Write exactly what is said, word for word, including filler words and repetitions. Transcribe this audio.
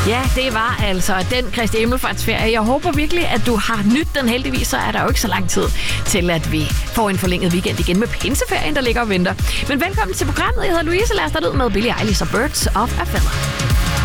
Ja, det var altså den Kristi Himmelfartsferie. Jeg håber virkelig, at du har nyt den. Heldigvis så er der jo ikke så lang tid til, at vi får en forlænget weekend igen med pinseferien, der ligger og venter. Men velkommen til programmet. Jeg hedder Louise. Lad os starte ud med Billie Eilish og Birds of a Feather.